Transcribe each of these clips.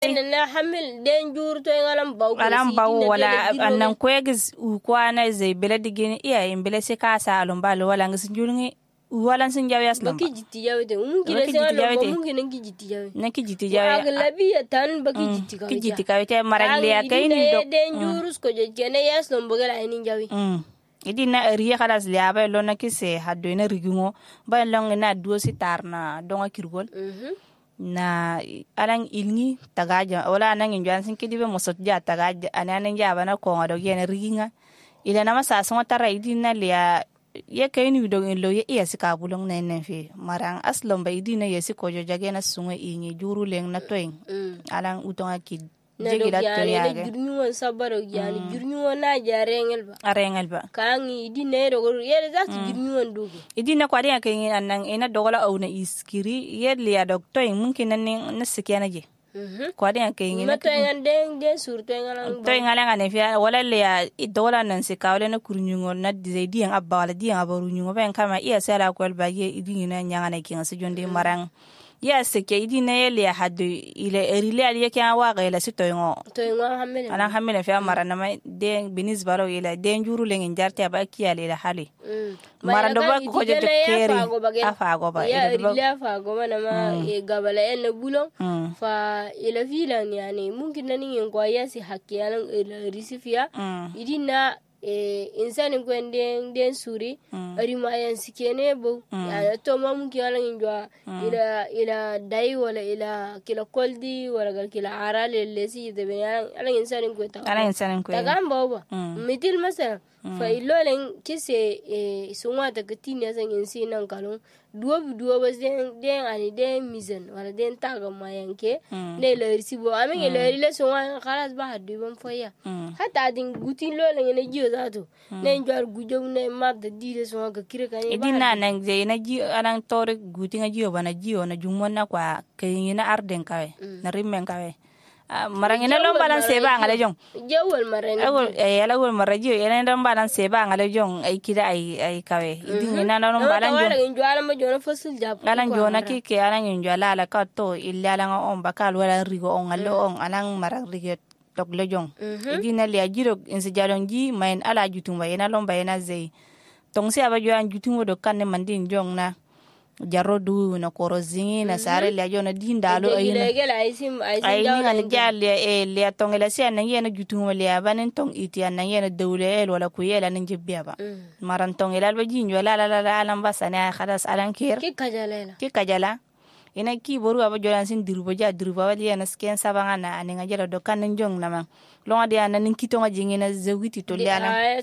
na hamil den jur to ngalam baw wala annan kwegis u kwana zai bele digin iya in bele se ka sa alon balo wala ngis jurni wala sin jaw yas lamba baki jiti jaw de mungkin se alon mungkin ngi jiti jaw na ki jiti jaw aglabi tan baki jiti ka te maran le kay ni do den jurus ko je ne yas lombo gala ni jawi idina riya khalas le aba lo na ki se haddo na rigungo ba long na duo si tarna donga kirgol na alang ilngi tagaja wala nang injan sin kidibe mosot ja tagaja ananan ja bana ko ngado gene riginga ila na masa so tara idina le ya kayni do lo ya iya sika bulong na nen fi marang aslom ba idina yesi ko jo jage na sunga ingi juru leng na toing alang utonga kid jegila to ya ge jurnyuwan sabaro yani jurnyuwan na arengel ba kangi idina do yere za jurnyuwan dugo idina kwari ya kayni anang ina dogola au na iskiri yedli ya doktoing mungkin nan na sikiana je kwadi ya kayni na to ngande de surto ngalang to ngalang ane fia wala le ya idola nan se kawle na kurnyungo na dizaidi yang abba wala di yang abarunyungo ben kama iya sala kwel ba ye idina nyanga na kinga se jonde marang ya se ke idina yele ya hadu ile erile ali ke an waga ila sito ngo hamele alan hamele fia marana ma de binis baro ila de njuru lengen jarte ba kiyale ila hali marando ba ko je de keri afa go ba ya erile afa go mana ma gabala en bulong fa ila filan yani mungkin nani ngwa yasi hakki alan ila risifia idina insani kwende den suri ari mayan sikene bo ya to ma mungkin alan njwa ila dai wala ila kila koldi wala kila arale lesi de alan insani kweta tagambao ba mitil masala fa ilolen kise sunwa ta katinya san insi nan kalon duwa ba den ani den mizan wala den taga mayanke ne la risibo amen la rile sunwa khalas ba hadu ban foya hata din gutin lolen ne jiyo zato ne njwar gujo ne madda dire sunwa ka kire kan idina nan je na ji anan tore gutin jiyo bana jiyo na jumon na kwa kayina arden kawe na rimmen kawe marangina lom balan seba ngale jong jawol marani yalagol marajiyo enen dam balan seba ngale jong ay kida ay kawe idina lom balan jong wala njwala ma jona fosil jap alan jona kike alan njwala la ka to illa la on bakal wala rigo on allo on alan marag rigo tok le jong idina li ajiro insi jalon ji main ala jutum bayena lom bayena zey tong se aba joan jutum do kanne mandin jong na jarodu na korozingi na sare le jona dindalo ayina ay ni ngan jalle le tongela si anan yena jutum le abanen tong iti anan yena dawle el wala ku yela nan jibbiya ba maran tongela ba jinjo la alan basana khalas alan kir ki kajala ina ki boru aba jolan sin diruba wali yana sken sabanga na aninga jela do kanen jong na ma longa dia na nin kitonga jingina zawiti to le ala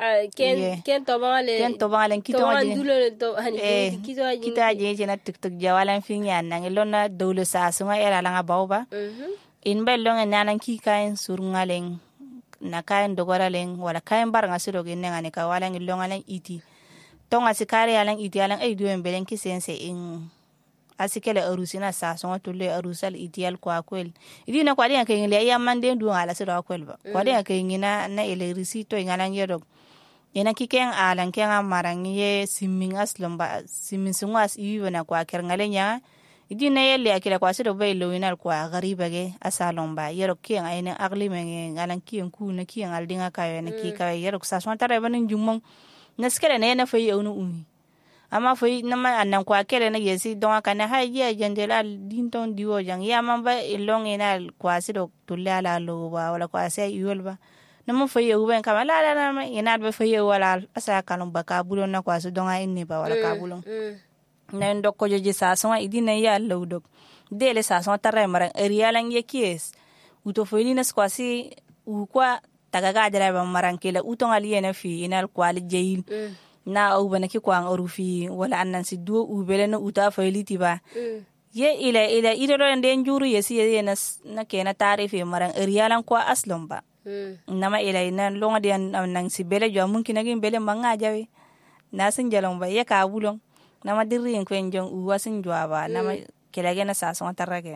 ken to bangale kitonga jingina kita jingina tiktok jawalan finya na ngelona dawle sa sunga era langa bawba in bellonga nanan ki kain surngalen na kain dogoralen wala kain baranga sido ginne ngane ka wala ngilonga len iti tonga sikare alan iti alan ay duwen belen ki sense in asikele arusina sa songa tulle arusal itial kwa kwel idina kwa dia kengile ya mande ndu ala sira kwel ba kwa dia kengina na ele risito ngalan yedok ena kiken alan kenga marangiye simmin aslomba simmin sungas iwi na kwa kerngalenya idina yelle akila kwa sira bay lowinal kwa gariba ge asalomba yedok ken ayne agli men ngalan kiyen ku na kiyen aldinga kayo na ki kayo yedok sa son tare banin jummon naskele ne na fayi onu umi ama foi nama anan kwa kele na yesi donga kana haje jendela dinton diwo jang ya mamba ilong ina kwa sido tulala lo wala kwa sai yolba nama foi uben kama la ina be foi wala asa kalon baka bulon na kwa so donga inni ba wala ka bulon na ndoko joje sa so idina ya lo dok dele sa so tare mara rialan yekes uto foi ni nas kwa si u kwa tagaga dara ba marankela uton aliyena fi inal kwa jail na au bana ki kwang orufi wala annan si duo ubele na uta failiti ba ye ila idoro nden juru yesi ye na kena tarifi maran riyalan kwa aslom ba nama ila ina longa dian nan si bele jo mungkin agin bele manga jawe na sin jalong ba ye ka bulong nama dirri en kwen jong uwasin jwa ba nama kelage na sa so tarage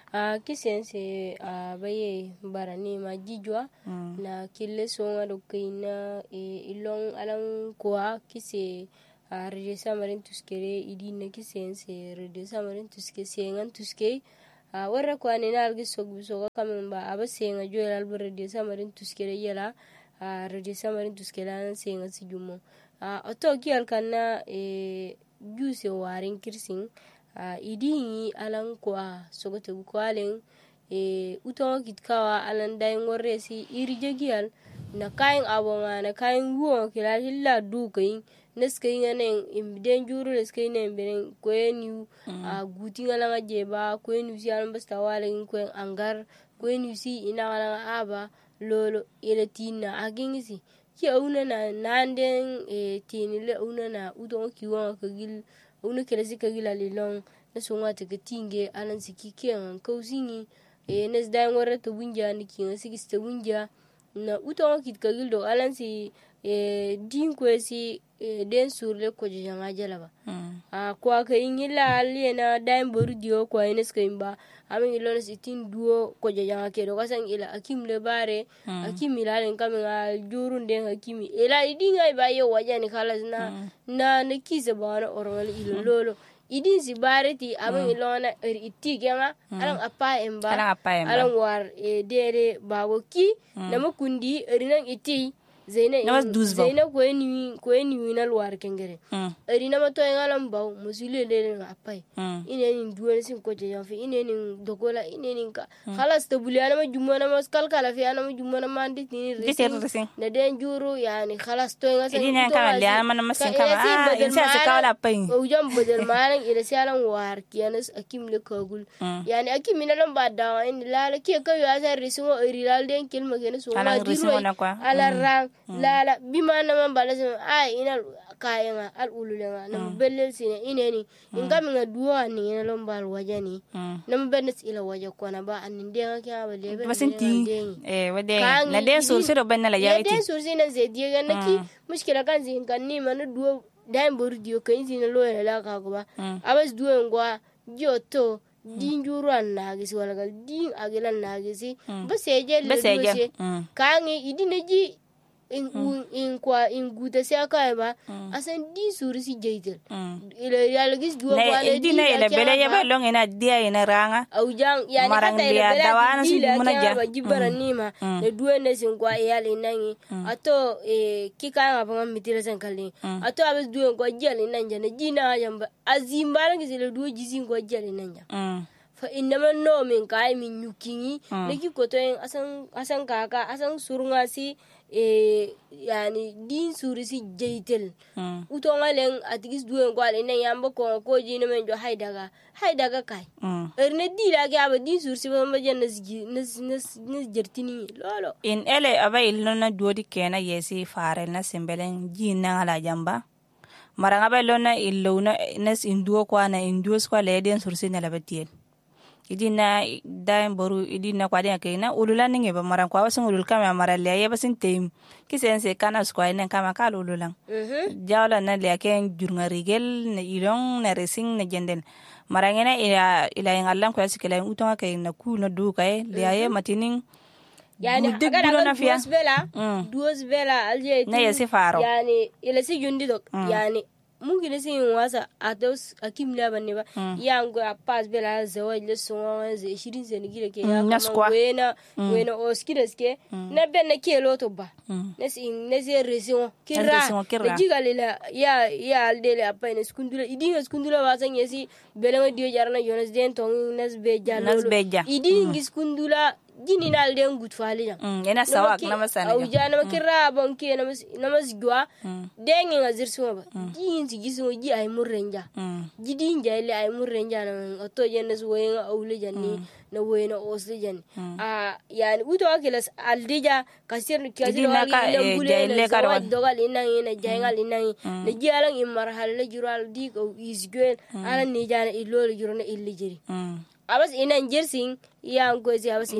kisense baye barani ma jijwa na kille songa do kina ilong alang kwa kise rede samarin tuskere idina kisense rede samarin tuske sengan tuske warra kwani na algi sogo kamen ba aba senga joyal albore de samarin tuskere yela radio samarin tuskere an senga si jumo oto kiyal kanna juse warin kirsin idini alan kwa sogo te kwalen uton kitkawa alan dai ngorre si irjegiyal na kayan abonga na kayan ruwa kila hilla dukayin neska ngane imbiden juru neska ne mberen kweni guti ngala jeba kweni si an basta wale kwen angar kweni si ina ngala aba lolo ile tina agingisi ki auna na nanden tinile auna na udon kiwa kagil auna kelesi kagil alilong na songa te tinge alan siki kian kausingi nes dai ngore to bunja ni kian siki ste bunja na udon kit kagil do alan si din kwesi den surle ko janga jalaba kwa ka ingila aliena daim boru dio kwa ines ka imba amin ilona sitin duo ko janga ke do kasan ila akim le bare akim ilalen kamen jurun den hakimi ila idinga ba yo wajani khalas na kise bana orwal ilo lolo idin si bare ti amin ilona iti ganga alan apa emba alan war dere bago ki na makundi erinan iti Zaina kweni winal war kengere erina mato ngalam baw musule le apai ineni duwen sin ko je yafi ineni dogola ineni ka khalas to buliana ma jumana ma kala fi ana ma jumana ma ndit ni resi na den juru yani khalas to ngasa idina ka liana man masin kama insa se kala pai o jam bodel malan ila salan war kianas akim le kagul yani akim minalam badawa in lala ki ka yo asa resi mo erilal den kelma gene so ma diru ala rang lala bimana man balasa ina kayenga al ululenga nam bellel sine ineni ingam nga duwa ni ina lombal wajani nam benes ila waja kona ba anin denga kya ba lebe basinti wade na den sursi do benna la yaiti den sursi na zediye ganna ki mushkila kan zin kan ni man duwa daim bordio kan zin lo la ka ko ba abas duwa ngwa joto din juruan nagisi wala gal din agilan nagisi baseje le dosie kangi idinaji in guta sai aka ba asan di suri si jaitel ila yalgis duwa na dina ila bele ya ba long ina dia ina ranga aujang yani hata ila bele dawana si muna ja jibara nima na duwa na sin kwa yali nangi ato kika nga panga mitira san kalli ato abes duwa kwa jali nanja na jina jamba azimbara ngisile duwa jisin kwa jali nanja fa inama no min kai min yukingi neki koto asan kaka asan surunga si yani din suri si jaitel utonga leng atigis duwen kwa le nan yamba ko jina men jo haidaga kai erne dila ga ba din suri si ba majan nas jertini lolo in ele aba ilona duodi kena yesi fare na sembelen jina ala jamba maranga ba lona ilona nas induo kwa na induos kwa le den suri si na labatiel idina daim boru idina kwa den kena ulula ninge ba maran kwa wasun ulul kama marale ya basin tem kisense kana skwa nen kama kal ululang jawla na le ken jurnga rigel na ilong na resing na jenden marangena ila ngallan kwa sikela utonga kay na ku na du kay le ya matinin yani agara duos bela alje na yesi faro yani ila si jundi dok yani mungkin si wasa atos akim laba ne ba yango apas bela zawaj le songa ze shirin ze nigire ke ya wena oskireske na benna ke loto ba nesi resion kira jigalila ya aldele apane skundula idinga skundula wasan yesi bela dio jarna yonas den tong nas beja idinga skundula jini na alden gut faliya ena sawak na masana au jana makira bonke na masgwa dengi ngazir suma ba jin si gisu ji ay murrenja jidin jayle ay murrenja na oto jenne suwenga awle janni na wena osle janni yani uto akilas aldija kasir jayle karo dogal inang jayngal inang na jalang imarhal le jural di ko isgel ala ni jana ilol jurona illijiri abas inan jersing yang ko si abas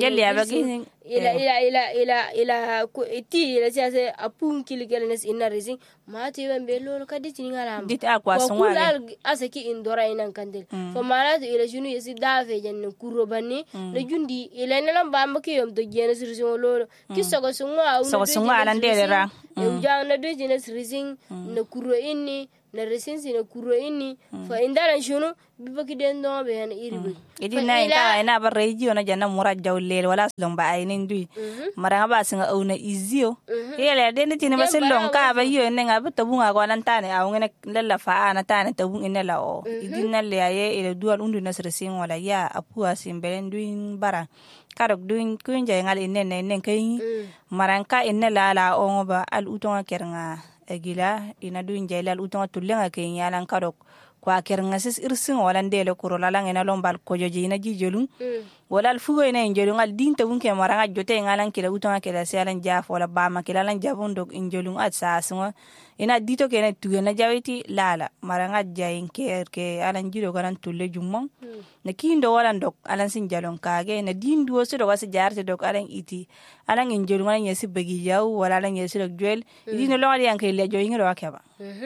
ila ko iti ila siase apun kilikeles ina resing mati ban belo kadi tiningala dit akwa sonwale asaki indora inan kandel fo mala ila junu yesi dave janne kurobani na jundi ila nelam bamba ke yom to jene sirsion lolo kisogo sonwa ala ndelera ujang na do jene sirsing na kuro inni na resensi na kuro ini fa indala shunu bibaki den do be na iribe idi na ina ba reji ona janna mura jawlel wala lomba ay nin dui mara ba singa ona izio yele den tini ba selon ka ba yo ne nga ba tabunga ko nan tane aw ngene lalla fa ana tane tabun inela o idi na le aye ile dual undu na resin wala ya apua simbelen duin bara karok duin kunja ngal inen kai maranka inela la o ba al utonga kernga egila ina duin jailal utonga tulenga kai yalan karok kwa kernga sis irsin wala ndele kuro la ngena lombal ko joji ina jijolun wala al fugo ina injolun al dinta bunke maranga jote ngalan kila utonga kila salan jaf wala bama kila lan jabun dok injolun at saaswa ina dito kena tugena jawiti lala maranga jayin ke alan jiro garan tulle jummo na kindo wala dok alan sin jalon kage na dindu so do wasi jarte dok alan iti alan injolun alan yesi bagi jaw wala alan yesi dok jwel idino lo ali yanke le joyin ro akaba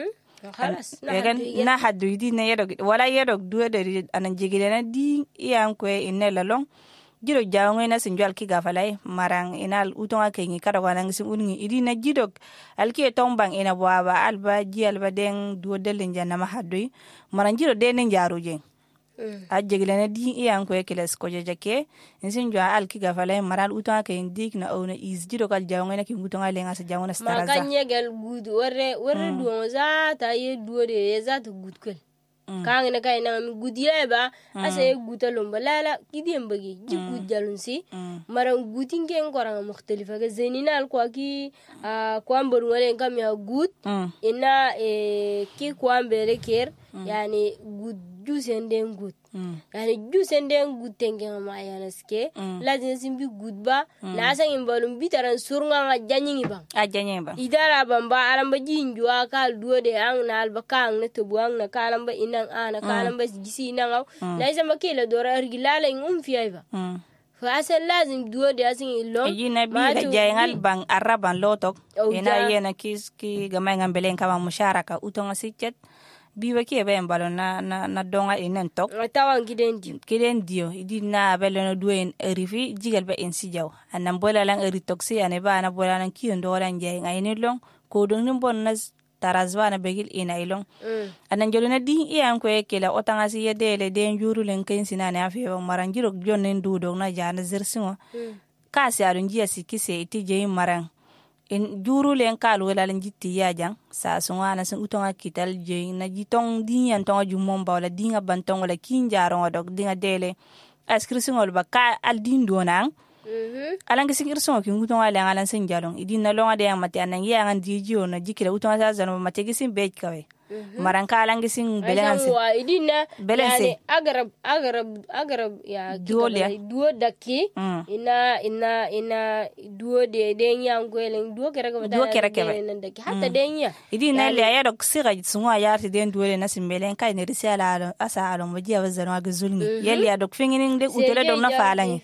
خلاص na hadu idi na yero wala yero duwe de anan jigile na di iyan ko inne lalong jiro jawo na sinjal ki gafalai marang inal utonga kengi kada wana ngisi unni idi na jiro alki tombang ina baba alba ji alba den duwe de lenjana ma hadu marang jiro de nen jaru je a jigile na di iyan ko keles ko jake insinjo alki gafalai maral utonga kengi dik na ona is jiro kal jawo na ki utonga lenga sa jawo na staraza makanya gal gudu warre duwo za ta ye duwo de za ta gudkel kang na kai na gudiya ba asa ye guta lomba lala kidiem bagi ji gudjalun si maran gutin ke ngoranga mukhtalifa ga zenina al kwa ki kwambor ngale ngam ya gud ina ki kwambere ker yani gud jusenden gud yani jusenden gud tenge ma yana ske lazin simbi gud ba na san imbalum bitaran surnga janyi ba idara bamba aramba jinjua kal duo de ang na alba kang na tubuang na kalamba inang ana kalamba gisi nangaw na isa makila dora argilala ing fiaiba fa asal lazim duo de asin ilong yina bi la jayngal bang araban lotok ina yena ki gamay ngambelen kama musharaka utonga sichet biwa ki ebe mbalo na donga inen tok tawan kiden dio idi na belo no duen rifi jigal be en sijaw anan bola lang eri toksi ane ba na bola lang kiyo ndo lan jay ngayni long ko don nim bon na tarazwa na begil ina ilong anan jolo na di iyan ko ekela otanga si yedele den juru len ken sinane afi ba maranjiro jonnen dudo na jana zersingo kasi adun jiya sikise iti jey marang in juru len kalu wala len jitti yajang sa sunga na sun utonga kital je na jitong dinyan tonga jumom bawla dinga bantong wala kinjaro dog dinga dele askrisin wal baka al din donang alang kisingir so ki utonga len alan sen jalong idin na longa de amati anan yangan dijio na jikira utonga sa zano mate gisin bej kawe maranka alang gisin belense idina yani agarab ya duo daki ina duo de yang gwelen duo kera nan daki hatta denya idina le ya dok siga sunwa yarti den duo na simbelen kai ne risala asa alon wajiya wazano ga zulmi yeli ya dok finginin de utele do na falan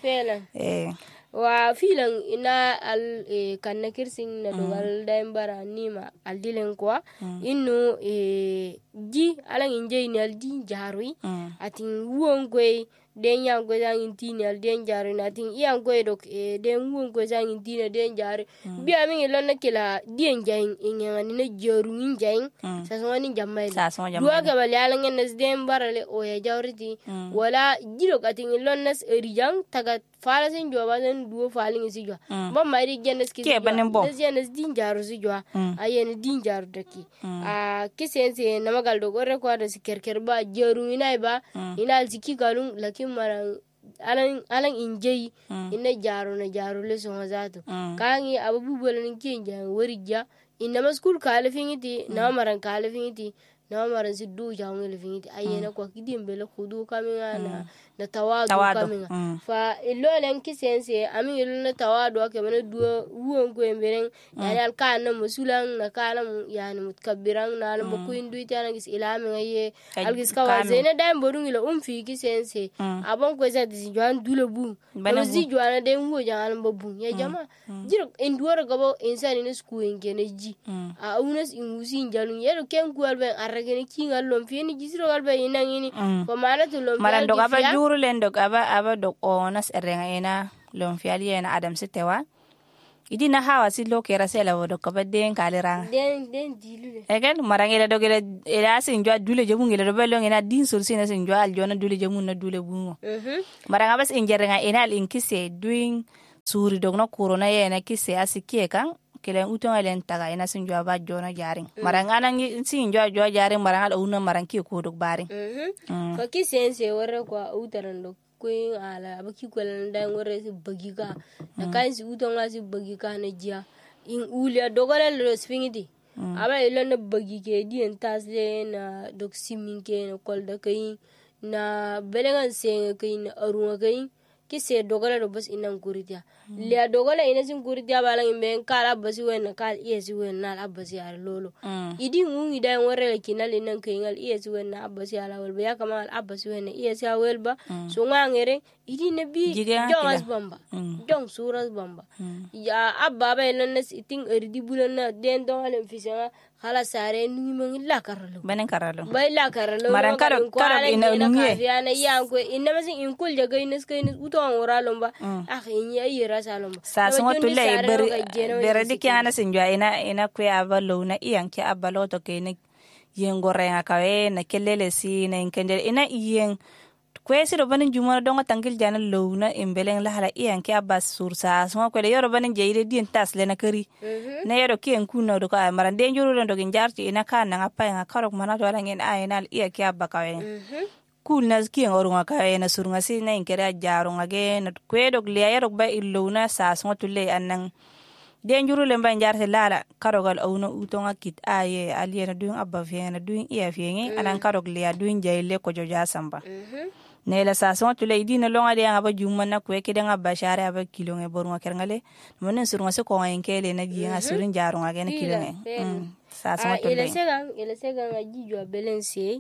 wa filan ina al kanna kirsin na dogal daim bara nima al dilen kwa inno ji alan inje ni al din jarui atin wuon kwe den yang ko jangin tinal den jaru na tin yang ko dok den wuon ko jangin tinal den jaru bi amin lon na kila den jain ingani na jaru in jain sa so ni jamai duwa ga bal yalan en den barale o ya jawriti wala jiro katin lon nas rijang taga fala sen joba den duwo falin si jo ba mari genes ki genes din jaru si jo ayen din jaru daki kisense na magal do gore ko da sikerker ba jaru inai ba inal ziki galun laki marang alang injay ina jaro na jaro le so zato kangi abubu bolan kinja warija inna maskul kala fingiti na marang kala fingiti na marang siddu jangel fingiti ayena ko kidim bele khudu kamina na tawadu kamina fa illo len kisense ami illo na tawadu ke mana duo wuon ko emberen yani al kana musulan na kana yani mutkabbiran na al ko indu tana gis ilami ngaye al gis ka zena dai bodun ila fi kisense abon ko za di joan dule bu ko zi joana den wo jangal babu ya jama jiro enduoro gabo insani ne sku ngene ji a unas ingusi njalun yero ken ko albe arragene kingal lom fi ni gisro albe inangini ko mana to lom marando gaba juru len dog aba dog onas erenga ena lom fiali ena adam sitewa idi na hawa si lo kera sela wodo ko bedden kaliranga den dilule egen marangela dogela ela sin jwa dule je bungela do bello ngena din sur sina sin jwa aljona dule je mun na dule bungo maranga bas injerenga enal inkise doing suri dogno corona yena kise asikie kan kelen uton elen taga ina sin jwa ba jona jaring maranga nan sin jwa jaring maranga una maranki ko dog baring ko kisense warre ko utarando kuin ala abaki kwelan dan warre si bagiga na kan si uton la si bagiga na jia in ulia dogala lo swingidi aba ilo na bagige di entasle na dok siminke na kolda kai na belengan sen kai na arunga kai kise dogala do bas inan kuritia le dogala ina sin kuritia balang men kala basi wen kal yesi wen na abasi ar lolo idi ngungi dan warre kinal inan kai ngal yesi wen na abasi ala wal ya kamal abasi wen yesi awel ba so ngangere idi nabi jongas bamba jong suras bamba ya abba ba ina nas iting erdi bulana den don alen fisanga hala sare ngi mo la karalo banen karalo bay la karalo maran karo ina ngi ya na yanko inna masin in kul jaga inas kai uto ngora lomba in ya yira salomba sa so to le ber de kana sin jwa ina ku abalo na iyan ki abalo to ke ne yengore ngakawe na kelele si na inkende ina iyen kwesi do banin jumana donga tangil jana lowna imbeleng la hala iyan ke abbas sursa so ko le yoro banin jeide din tas le na kari na yoro kien kuno do ka maran de juru do ginjarti ina kana ngapa nga karok mana to rangen ayinal iya ke abba kawe kul nas kien orunga kawe na surunga si na inkere jarunga ge na kwedo le yoro ba illowna sa so to le anang den juru le mban jarti lala karogal awno utonga kit aye aliena duin abba fiena duin iya fiengi anan karog le duin jayle ko joja samba nela sa so to le dina longa de ngaba jumma na ko ke de ngaba share aba kilonge borunga kerngale monen surunga se ko ngayenkele na giya surin jarunga ge na kilonge sa so to le ele segan aji jo belense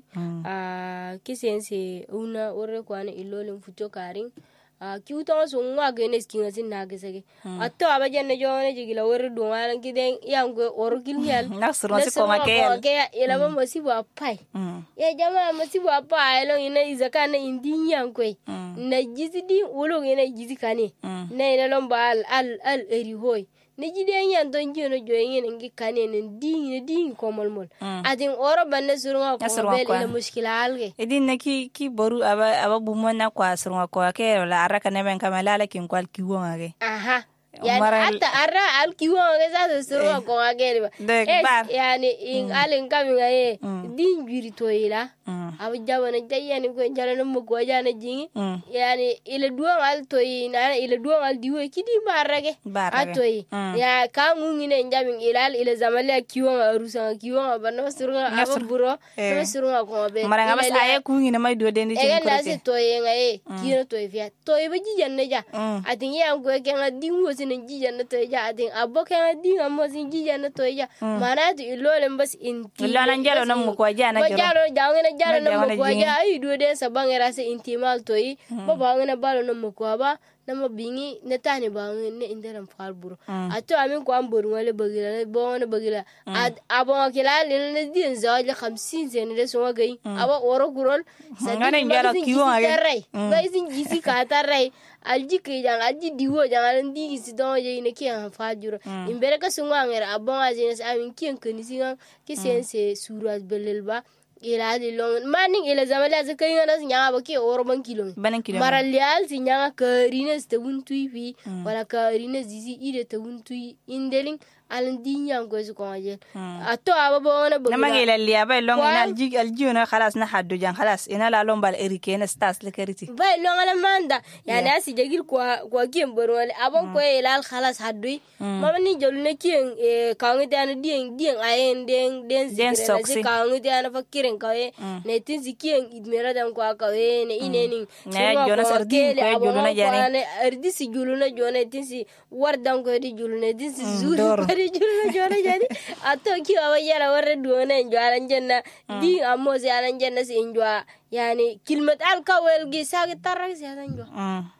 kisense una ore ko ana ilole mfuto karin ki utonga so ngwa ge ne skinga sin na ge sege atto aba janne jone jigila wor do wala giden yango or kilnyal na surunga se ko ngake ke ela ba masibu apai ya jama masibu apai lo ina izakana indinya kwe na jizidi wolo ina jizikane na ina lomba al eri hoy ne jide yan don jono joyen ngi kane ne din ko molmol adin oro banne surunga ko bel ina mushkila alge edin ne ki boru aba bumona kwa surunga ko ke la araka ne ben kamala kin kwal ki wonga aha yani hatta arra al ki wonga za surunga ko agere ba yani in alin kaminga din juri toyila abu jabana jayani ko jalana mo ko jana jingi yani ila duwan al toyi na ila duwan al diwe kidi barage atoyi ya ka ngungine njamin ila zamale kiwon arusa kiwon banna surunga aburo no surunga ko be maranga bas aye kungine may do dendi ci ko la se toyi ngaye kino toyi fiya toyi ba jijanne ja atin ya ko ke ngadi wo sin jijanne toyi ja atin aboke ngadi ngamo sin jijanne toyi ja manatu ilole mbas inti ilana njalo no mo ko jana jaro jangena na mo ya ai do den sabangera se intimal toyi ba bangena balo no mo ko ba na mo bingi ne tani bangena ne inderam falburo ato amin ko amburu wale bagila bona bagila abon kila le din zaje 50 sen de so gai aba oro gurol ngane ngara kiwo age ba isin jisi ka tarai alji ke jang alji diwo jang ndi si don je ne kian fajuro imbere ka sungangera abon azine amin kian kanisi ki sense suras belelba ila di long maning ila zamala za kai ngana sinya ba ke orban kilo maralial sinya ka rines te wuntui fi wala ka rines zizi ide te wuntui indeling alandinya ko su ko aje ato aba bona na mangela liya ba long ina alji na khalas na haddu jan khalas ina la lombal erike na stas le kariti ba long ala manda ya na si jagir ko kim bor wala abon ko ila khalas haddu mama ni jolne kien kaangi dana dien ayen den zikre na kaangi dana fakiren kawe ne tin zikien idmera dan ko kawe ne ineni ne jona sardi ko juluna jani ardi si juluna jona tin si wardan ko di juluna tin si zuru juluna jona jani ato ki awa yara warre duone njala janna di amozi ala janna si njwa yani kilmat al kawel gi sagi tarak si ala njwa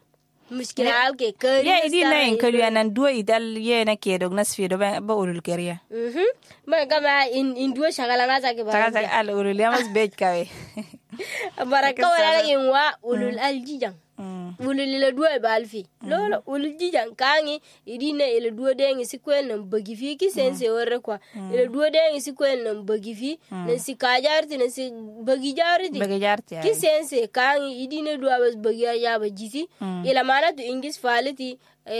muskila al ke kari ya idi na en kali anan duwa idal ye na ke dog nas fi do ba ulul kariya ma kama in duwa shagala na take ba al ulul yamas bej kawe baraka wala in wa ulul al jijang ulile duwa balfi lolo ulji jan kangi idina ile duwa dengi sikwel nan bagifi ki sense warre kwa ile duwa dengi sikwel nan bagifi nan si kajarti nan si bagijarti ki sense kangi idina duwa bas bagiya ya bajisi ila mana tu ingis faliti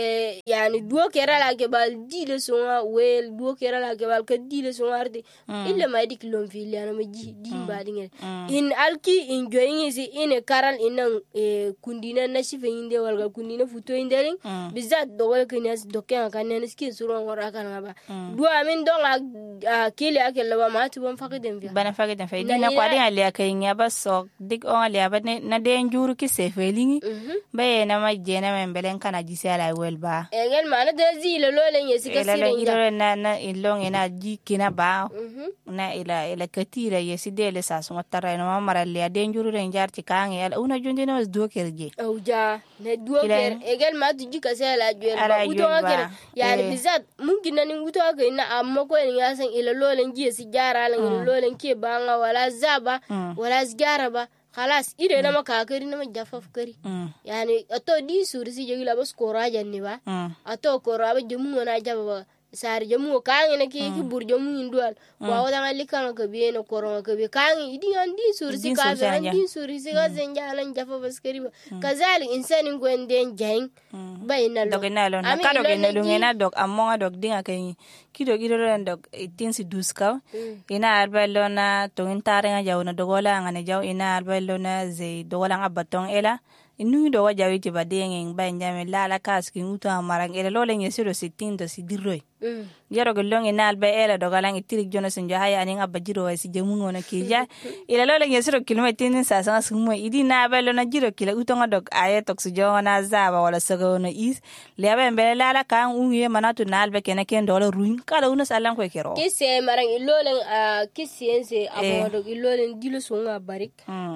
yani duo kera la ke bal dile songa wel duo kera la ke bal ka dile songa arde illa ma dik lom filiana ma ji dimba dinge in alki in joyingi si ine karal inan kundina na shife inde walga kundina futo indering bizat dogol kenyas dokken kan ne skin suro ngora kan ba duo amin don kile akela ba ma tu bon fakiden fi bana fakiden fa dina kwa dinga le akanya ba so dik on le ba na den juru ki sefelingi ba na ma jena men belen kana jisala welba engel mana de zile lolen yesi kasire na ilong ina jikina ba na ila katira yesi dele sa so tara no mara le denjuru ren jarti kange ala una jundi no do kerje auja ne do ker egel ma tu jikase la juel uto ker yani bizat mungkin nani uto ker na amma ko en yasan ila lolen yesi jara la ila lolen ke banga wala zaba wala zgara ba خلاص إذا أنا ما كاكري نما جافف كري يعني أتو دي سورسي جوي لابس كورا جاني با أتو كورا بجمو أنا جاب sar jamu kangi na ki bur jamu indual wa wada ngali kan ka biye na koron ka biye kangi idi andi sursi ka andi sursi ka zenja lan jafa baskari ba kazali insani gwenden jain bayna lo dogena lo na ka dogena lo ngena dog ammo dog dinga kai kido ran dog itinsi duska ina arbalo na to intare nga jaw na dogola ngane jaw ina arbalo na ze dogola nga baton ela inu do wajawi ti badeng ba njame la kaski uto amarang ela lo lenye siro 60 to sidiroi yaro golong ina alba ela dogalang itirik jona senja haya aning abajiro wa si jamu ngona kija ela lo lenye siro kilometer tin sa sa sumo idi na ba lo na jiro kila uto nga dog aye tok su jona zaba wala sago no is le ba mbele la kan unye manatu na alba kena ken do ruin kala una salan ko kero kisse marang ilolen kissiense abodo ilolen dilo songa barik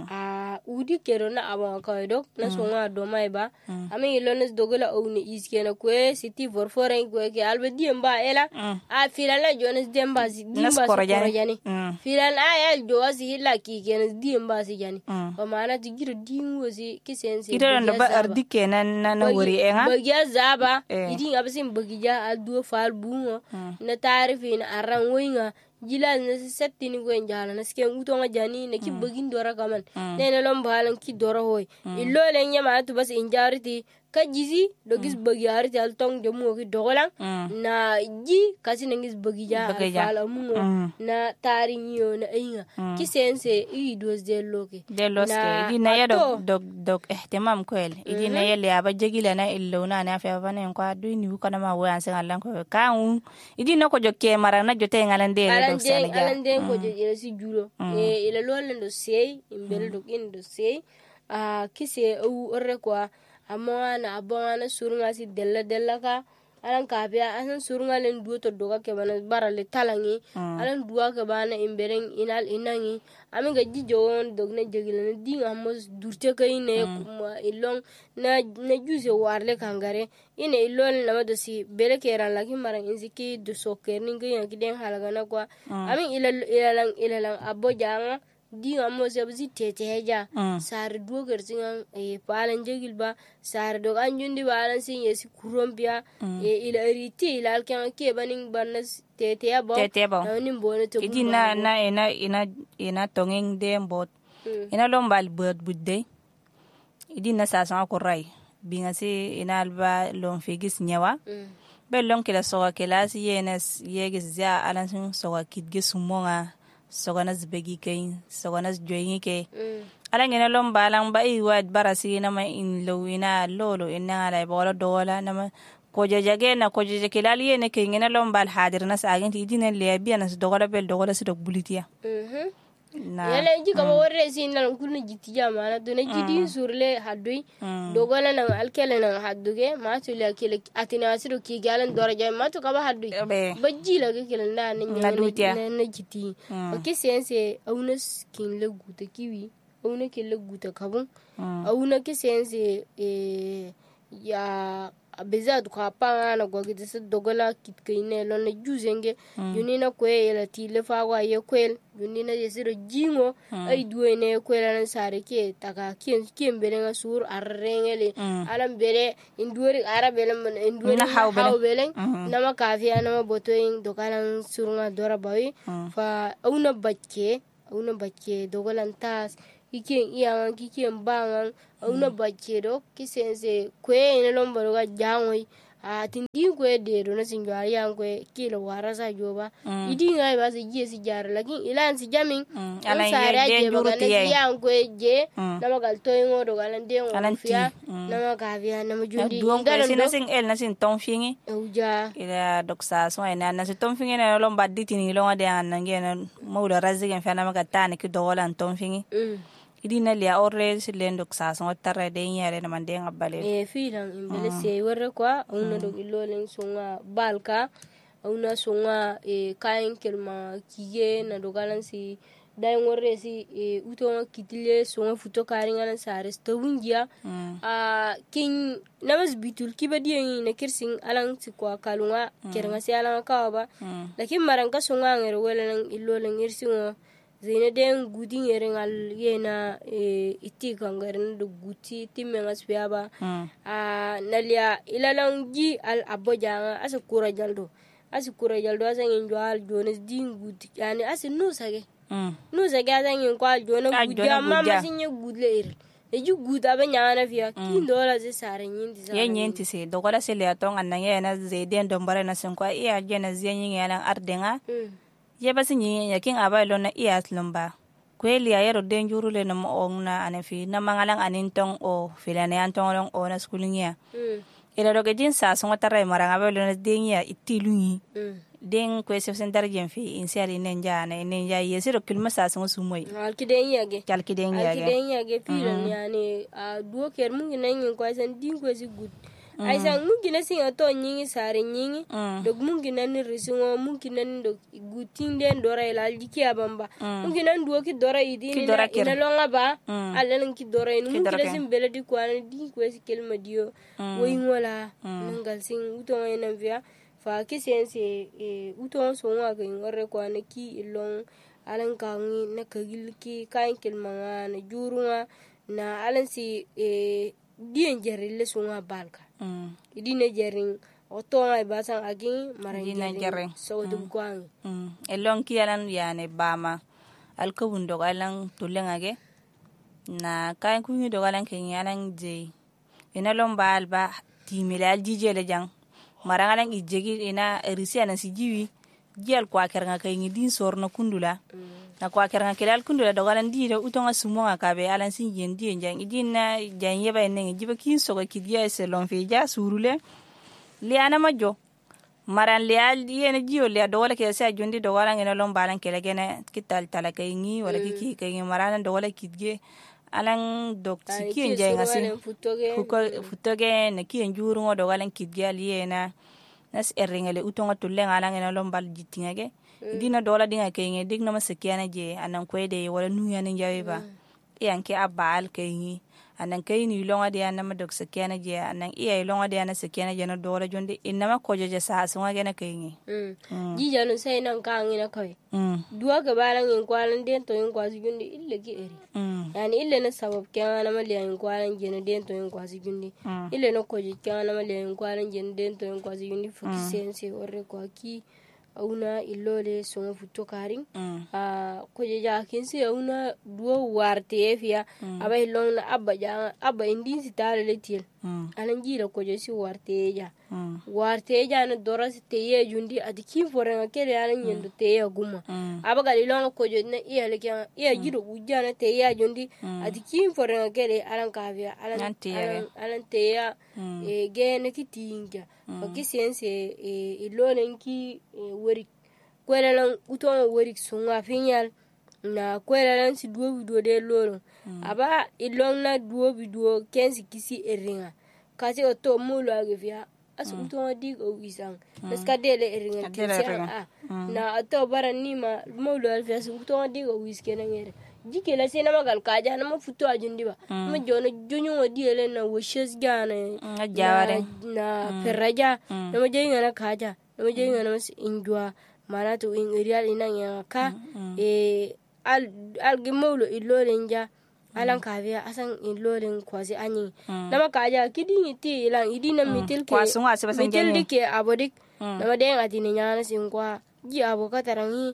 udi kero na abo ko dog na songa do mai ba ami ilones dogola oune is kena ko siti forforen ko ke alba diemba ela filan la jones demba si dimba korajani filan ayal joasi hilla ki kenes dimba si jani o mana tigiro dimu si kisense kiro ndo ba ardike na wori enga bagya zaba idin abasin bagija adu fal bungo na tarifi na aran woinga jila na settini ko njala na ske uto nga jani na ki bagin dora kaman nene lombalan ki dora hoy illo len nyama tu bas injariti ka jizi dogis bagiyar ti altong jamu ki dogolang na ji kasi nangis bagija fala mu na tarinyo na inga ki sense i dos deloke di na ya dog ihtimam kwel idi na ya le abajigila na illo na na fa bane kwa du ni ko na ma wa san Allah ko ka idi na ko jokke mara na jote ngalande do sala ja alande ko je si juro ila lolen do sey imbel do indo sey kise o orre kwa amma na abana surunga si della ka alan kapia asan surunga len duoto doga ke bana barale talangi alan duwa ke bana imberen inal inangi ami ga jijon dogne jegile dinga mos durte kay ne ilong na juse warle kangare ine ilol na madosi bele ke ran laki marang inziki do soker ninga yanki den halaga na kwa ami ilalang abojanga dinga mo sabzi tete heja sar duo gersinga palan jegil ba sar do anjundi balan sin yesi kurompia ila riti ila alkan ke baning banas tete ba nin bone to idina ina tongeng dembot ina lombal bot budde idina sasa ko rai binga si ina alba lom figis nyawa bellon kila soga kila si yenes yegis ja alan sin soga kidge sumonga soganas begi kay soganas joyingi kay alang ina lomba lang ba iwad barasi na ma in lowina lolo ina ala bola dola na ma koja jage na koja jakilali ene kay ina lomba al hadir nas agent idina le biya nas dogola bel dogola si dog bulitia yala ji ka warre sin nan kullu jitiya mana do na jidi surle hadui dogola nan alkele nan hadduge ma to le akele atina asido ki galan doraja ma to ka ba hadui bajji la ke kelen na na jiti o ke sense aunas kin le guta kiwi auna ke le guta kabun auna ke sense ya abeza duka panga na gwagide se dogola kitkaine lon na juzenge junina kwe ela tile fa wa ye kwel junina yesiro jingo ay duwe ne kwela nan sare ke taka kien bele nga sur arrengele alam bele induri arabele man induri na hawbele nama kafia nama botoing dokalan surunga dora bawi fa auna backe dogolan tas ikien iyangan kikien bangan auna backe do kisense kwe ne lombaro ga jangoi tindi kwe de do na sinjwa yang kwe kilo warasa joba idi ngai ba se je si jar lakin ilan si jamin ala sare je ba na yang kwe je na magal toingo do galan de ngofia na magavia na mujundi ngalo sina sing el na sin tonfingi uja ila doksa so ina na sin tonfingi na lomba ditini longa de an ngena mawda razigen fa na magatane ki do wala tonfingi idina lia orre silen doksa so tarre de nyare na mande ngabale filan imbele se warre kwa una do ilolen sunga balka una sunga kain kelma kiye na do galan si dai ngorre si uto kitile sunga futo karinga na sare stowungia king namas bitul kibadi na kirsing alang si kwa kalunga kerenga si alang kawaba lakin maranga sunga ngere wala nang ilolen irsingo zine den gudin yeren al yena iti kangarin da guti timen asfiaba nalia ilalang ji al aboja asa kura jaldo asan yin al jones din guti yani asa nusage asan yin kwa jona guti amma masin ye gudle ir eju guta ba nyana fiya kin dola ze saren yin di ye nyenti se dogola se le aton annan yana zeden don bare na sen kwa iya jena zenyin yana ardenga ye basi nyi yakin aba lona ias lomba kweli ayero denjuru le no ongna anefi na mangalang anintong o filane antong long o na skulinya ila roge jin sa so ngata maranga aba lona denya itilunyi den kwese sentar jenfi insari nenja na nenja yesiro kilma sa so sumoy alkidenya ge filan yani duo ker mungi nanyin kwasan din kwesi good aisan mungi na singa to nyingi sare nyingi dog mungi na ni risingo mungi na dog gutinde ndora ila diki abamba mungi na duo ki dora idini ina longa ba alalan ki dora inu mungi na sim beladi kwana di kwesi kelma dio woingola ngal sing uto ina via fa kisense uto so ngwa ga ngore kwana ki ilong alan kangi na kagilki kain kelma na jurunga na alan si dien jarille sunga balka idine jaring otonga ibasang aging marang so dum kwang elong ki alan yane bama alkawundo alang tulengage na kain kunyi do alan kenyalan je ina lomba alba timila aljijele jang marang alan ijegi ina risi anan si jiwi jel kwa keranga kay din sorno kundula na kwa keranga kelal kundula dogalan di do utonga sumonga kabe alan sin yendi jang idina jang yeba enen jiba kin so ko kidia se lon fi ja surule liana majo maran lial yene jiyo le do wala ke sa jondi do wala ngena lon balan kele gene kital tala kay ngi wala ki kay maran do wala kidge alan dok sikin jang asin futoge na ki njuru ngo do wala kidge aliena nas erringale utonga tullen ala ngena lombal jitingage dina dola dinga kenge digna masekiana je anan kwede wala nuya nin jawiba yanke abal kengi anan kayni longa de anama dok sekiana je anan iya longa de anan sekiana je na dola jonde inama kojeje sa sunga gena kengi jija no sai nan kangi na kai duwa ga balan yin kwalan den to yin kwasu jonde ille ki eri yani ille na sabab kyan na maliyan kwalan je na den to yin kwasu jonde ille na koje kyan na maliyan kwalan je na den to yin kwasu jonde fukisense orre kwa ki auna ilole songa futo karing koje ja kinsi auna duo warte efia aba ilon abba indin sitale letil anan jira koje si warte ja na dora si teye jundi adikin forenga kele anan yendo teye guma aba galilon koje na iya lekya iya jiro ujja na teye jundi adikin forenga kele anan kavia anan teye gene kitinga fakisiense ilole nki wori kwelalan uton wori sunga finyal na kwelalan si duo video de lolo aba ilong na duo video kensi kisi eringa kasi oto mulo agefia asu uton dig o wisang naska dele eringa kisi na oto baranima mulo alfia su uton dig o wiskena ngere jike la sai na magal kaja na mafuto ajundi ba ma jona junyu wadi ele na wishes gana na perraja na ma jenga na kaja na ma jenga na mas injwa mana to in real ina ka al gimolo ilolenja alan kavia asan ilolen kwasi anyi na ma kaja kidini ti ilan idina mitil ke mitil dike abodik na ma denga tininya na singwa ji abokatarangi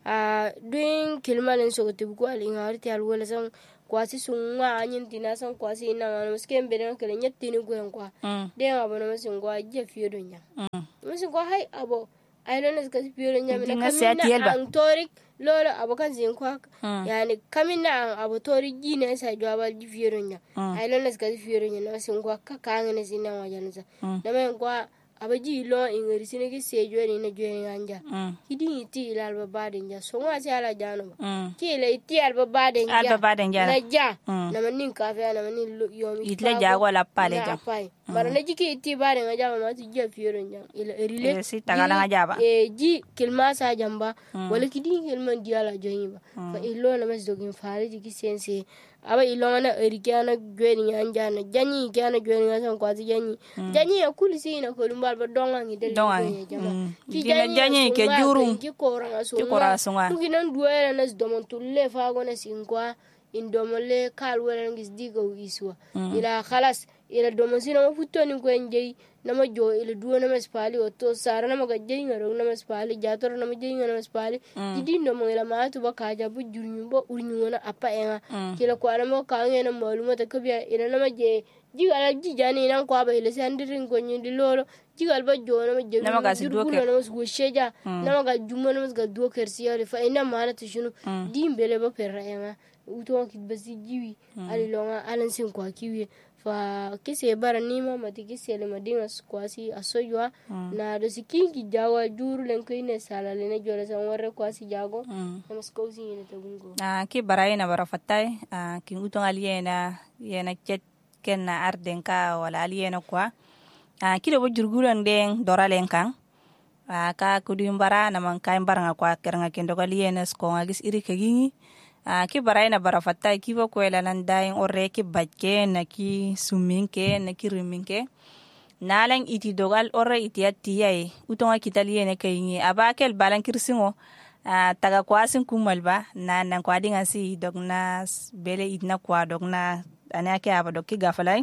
doing kilmalen so to go al ingarti al wala san kwasi sunwa anyin tina san kwasi ina ma skem beren kele nyetti ni gwen kwa de abono masin gwa je fiyo donya masin gwa hay abo ay non ska fiyo donya mina kamina an torik lolo abokan zin kwa yani kamina abo torik gine sa jwaba fiyo donya ay non ska fiyo donya masin gwa kakanga ne sinna wajanza na men gwa abaji lo ingeri sinigi sejo ni na joye anja kidi iti ila albabade nja so ngwa si ala jano ki ila iti albabade nja na ja na manin kafe na manin yomi itle ja wala pale ja bara na jiki iti bare ngaja ma ti ja fiero nja ila erile si tagala ngaja ba ji kilma sa jamba wala kidi kilma diala joyi ba fa ilo na mas dogin faare jiki sense aba ilona erikana gweni anja na janyi kana gweni san kwazi janyi ya kulisi na kolumba ba donga ngi del ki janyi ke juru ki kora sunga nginan duere nas domon tulle fa gona sinkwa indomole kal wala ngis digo iswa ila khalas ila domon sina futo ni ko njey nama jo ila duo nama spali oto sara nama gajey ngaro nama spali jator nama jey nama spali didindo mo ila maatu bakaja bu jurnyum bo urnyuna apa enga kila ko anamo kaange na maluma ta kabya ila nama je jigal jijani nan ko ba ila sandirin ko nyindi lolo jigal ba jo nama je nama ga duo ke nama go sheja nama ga jumma nama ga duo kersiya fa ina mana to shunu dimbele ba perra enga uto kit basi jiwi ali longa alan sin ko kiwi fa kise bara nima mati kise le madinga kwasi asojwa na do sikingi jawa juru len ko ine sala le ne jore san warre kwasi jago am skousi ine tagungo ki baraina bara fatai ki uto aliena yena chet kenna arden ka wala aliena kwa ki do jurguran den doralen kan ka kudim bara na man kay baranga kwa keranga kendo aliena sko ngagis iri kagini ki baraina bara fatta ki bo ko elanan dayin orre ki bajke na ki suminke na ki riminke nalan iti dogal orre iti atiyai utonga kitaliye ne kayingi abakel balan kirsingo taga kwasin kumalba nan kwa dinga si dogna bele itna kwa dogna anake aba dokki gafalai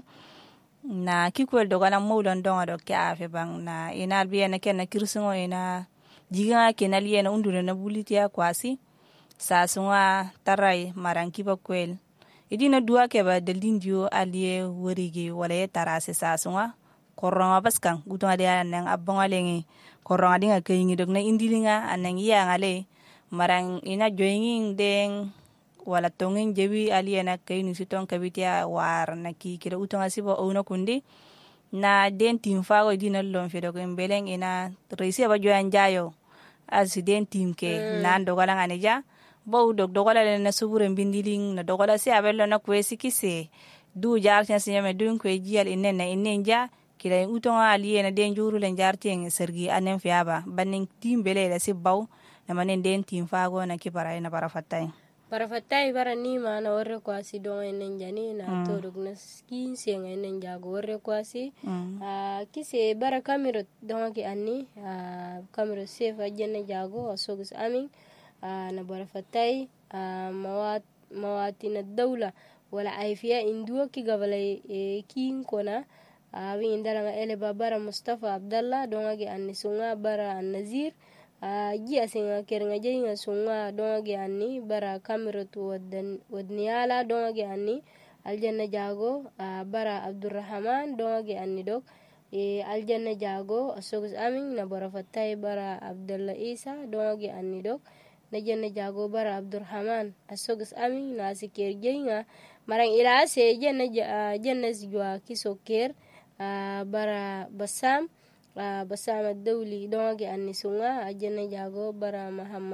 na ki ko dogalan mawlon donga dokki afe bang na inal biya na ken na kirsingo ina jiga kenaliye na undure na bulitiya kwasi sasunga tarai maranki bakwel idina duwa ke ba dalindio aliye worige wala ye tarase sasunga koronga baskan gutunga de nan abonga lengi koronga dinga kayingi dogna indilinga anan iya ngale marang ina joying den wala tongin jebi aliye na kayini siton kabitia war na ki kira utunga sibo ona kundi na den timfago idina lon fe dogo mbeleng ina reisi ba joyan jayo accident team ke nan dogala nganeja bo dogola le na subure bindiling na dogola si abello na kwesi kise du jar chen sinyame dun ko jial inena inenja kila utonga aliye na den juru len jarteng sergi anen fiaba banin timbele la si baw na manen den tim fago na kibara ina para fatai bara ni ma na orre kwasi don enen jani na to dogna skin sen enen jago orre kwasi kise bara kamero don ki anni kamero save ajene jago asogis amin na bara fatai mawatin ad-dawla wala aifiya induwa ki gabala kin kona abin indala ele babara Mustafa Abdallah don age anni sunga bara an-Nazir ji asinga kernga jenga sunga don age anni bara kamiratu wadniyala don age anni aljanna jago bara Abdurrahman don age anni dok aljanna jago asogis amin na bara fatai bara Abdallah Isa don age anni dok na janna jago bara Abdurrahman asogis amin na siker jenga marang ila se janna zjwa kisoker bara Basam ad-Dawli donge anni sunga janna jago bara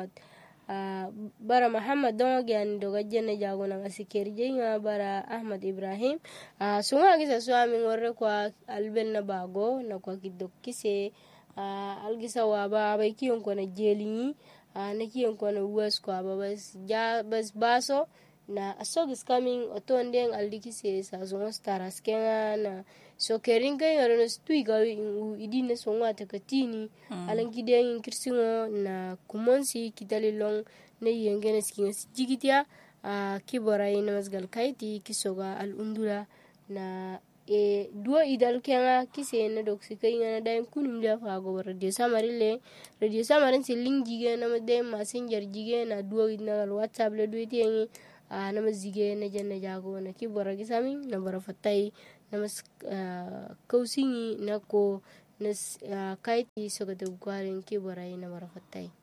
Muhammad donge anni doga janna jago na siker jenga bara Ahmad Ibrahim sunga gisa swami ngorre kwa albenna bago na kwa kidokise algisa wa ba kiyon ko na jeli na kiyon ko na uwas ko bas baso na a sog is coming oto ndeng aldiki se sa zongo staras kenga na so kering kai ngaro no stui ga idine songo atakatini alangi deng kirsingo na kumonsi kitalilong ne yengene skinga jigitia kibora ina masgal kaiti kisoga al undula na dua idal kenga kise na doksi kai ngana daim kunum dia fa go radio samarin siling jige na madem messenger jige na dua idna whatsapp le duiti yengi na mazige na janna jago na kibora gisami na bara fatai na mas kausingi na ko na kaiti soga de gwarin kibora ina bara fatai